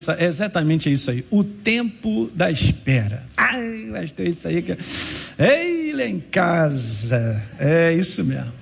É exatamente isso aí, o tempo da espera. Ai, mas tem isso aí que... Ei, lá em casa, é isso mesmo.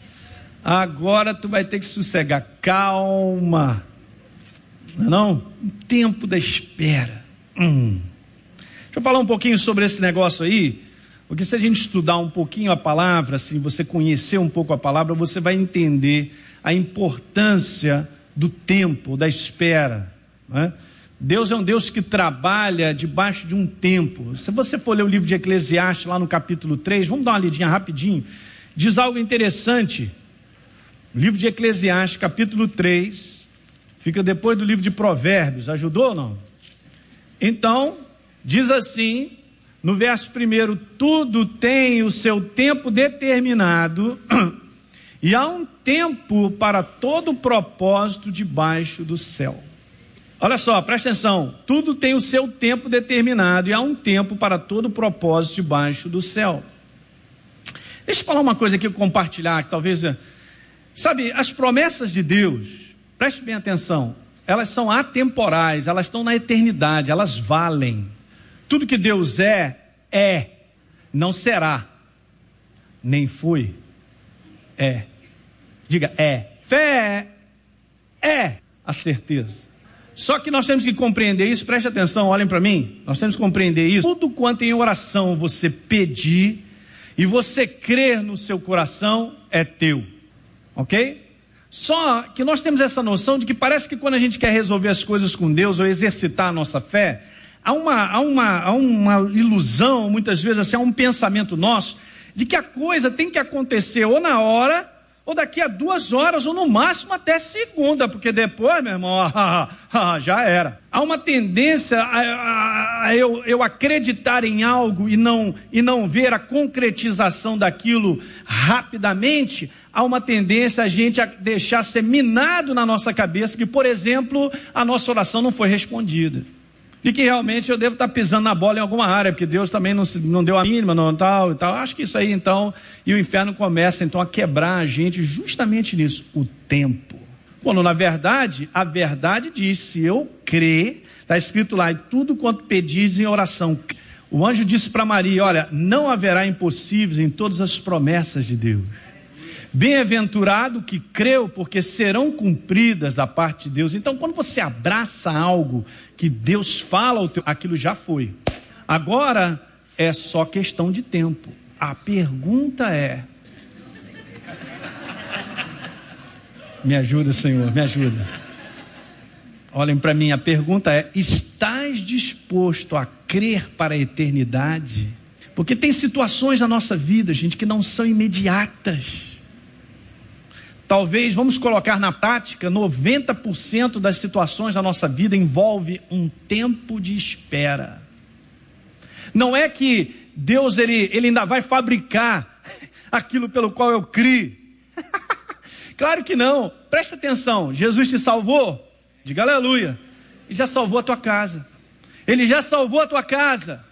Agora tu vai ter que sossegar, calma, não? O tempo da espera. Deixa eu falar um pouquinho sobre esse negócio aí, porque se a gente estudar um pouquinho a palavra, se você conhecer um pouco a palavra, você vai entender a importância do tempo, da espera, não é? Deus é um Deus que trabalha debaixo de um tempo. Se você for ler o livro de Eclesiastes, lá no capítulo 3, vamos dar uma lidinha rapidinho, diz algo interessante. O livro de Eclesiastes, capítulo 3, fica depois do livro de Provérbios, ajudou ou não? Então, diz assim, no verso 1, tudo tem o seu tempo determinado, e há um tempo para todo propósito debaixo do céu. Olha só, presta atenção, tudo tem o seu tempo determinado e há um tempo para todo propósito debaixo do céu. Deixa eu falar uma coisa aqui, compartilhar, que talvez... Sabe, as promessas de Deus, preste bem atenção, elas são atemporais, elas estão na eternidade, elas valem. Tudo que Deus é, não será, nem foi, é. Diga, é. Fé é a certeza. Só que nós temos que compreender isso, preste atenção, olhem para mim, nós temos que compreender isso. Tudo quanto em oração você pedir e você crer no seu coração é teu, ok? Só que nós temos essa noção de que parece que quando a gente quer resolver as coisas com Deus ou exercitar a nossa fé, há uma ilusão, muitas vezes assim, há um pensamento nosso de que a coisa tem que acontecer ou na hora, ou daqui a 2 horas, ou no máximo até segunda, porque depois, meu irmão, já era. Há uma tendência a eu acreditar em algo e não ver a concretização daquilo rapidamente. Há uma tendência a gente a deixar ser minado na nossa cabeça que, por exemplo, a nossa oração não foi respondida. E que realmente eu devo estar pisando na bola em alguma área, porque Deus também não deu a mínima, não tal e tal. Acho que isso aí então, e o inferno começa então a quebrar a gente justamente nisso, o tempo. Quando na verdade, a verdade diz, se eu crer, está escrito lá, e tudo quanto pedis em oração. O anjo disse para Maria, olha, não haverá impossíveis em todas as promessas de Deus. Bem-aventurado que creu, porque serão cumpridas da parte de Deus. Então, quando você abraça algo que Deus fala, aquilo já foi. Agora, é só questão de tempo. A pergunta é... Me ajuda, Senhor, me ajuda. Olhem para mim, a pergunta é, estás disposto a crer para a eternidade? Porque tem situações na nossa vida, gente, que não são imediatas. Talvez, vamos colocar na prática, 90% das situações da nossa vida envolve um tempo de espera. Não é que Deus ele ainda vai fabricar aquilo pelo qual eu criei. Claro que não. Presta atenção, Jesus te salvou? Diga aleluia. Ele já salvou a tua casa. Ele já salvou a tua casa.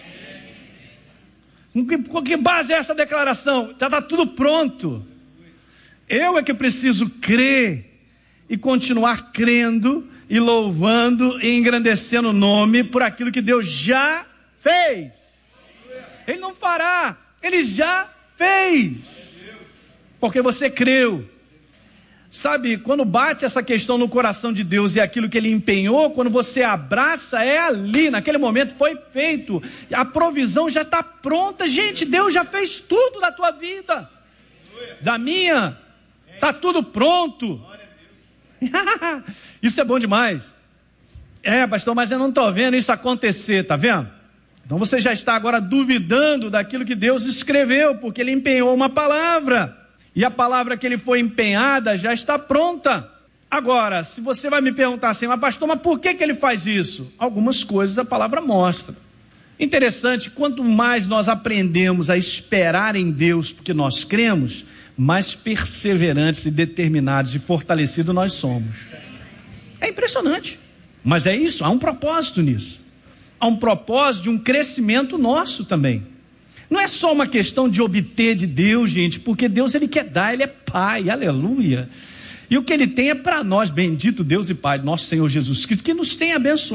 Com que base é essa declaração? Já está tudo pronto. Eu é que preciso crer e continuar crendo e louvando e engrandecendo o nome por aquilo que Deus já fez. Ele não fará, Ele já fez. Porque você creu. Sabe, quando bate essa questão no coração de Deus e aquilo que Ele empenhou, quando você abraça, é ali, naquele momento foi feito. A provisão já está pronta. Gente, Deus já fez tudo na tua vida. Da minha... Está tudo pronto. Isso é bom demais. Pastor, mas eu não estou vendo isso acontecer, está vendo? Então você já está agora duvidando daquilo que Deus escreveu, porque Ele empenhou uma palavra. E a palavra que Ele foi empenhada já está pronta. Agora, se você vai me perguntar assim, mas pastor, mas por que Ele faz isso? Algumas coisas a palavra mostra. Interessante, quanto mais nós aprendemos a esperar em Deus, porque nós cremos, mais perseverantes e determinados e fortalecidos nós somos. É impressionante, mas é isso, há um propósito nisso. Há um propósito de um crescimento nosso também. Não é só uma questão de obter de Deus, gente, porque Deus Ele quer dar, Ele é Pai, aleluia. E o que Ele tem é para nós, bendito Deus e Pai, nosso Senhor Jesus Cristo, que nos tem abençoado.